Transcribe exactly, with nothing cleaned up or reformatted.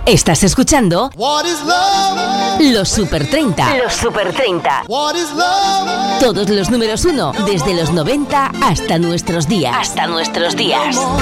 Estás escuchando Los Super treinta. Los Super treinta. Todos los números uno desde los noventa hasta nuestros días. Hasta nuestros días.